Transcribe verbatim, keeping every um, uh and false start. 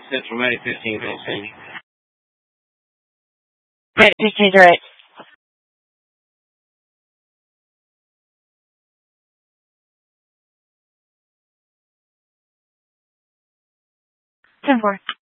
Central May fifteen fifteen. Right, fifteen, right. ten four.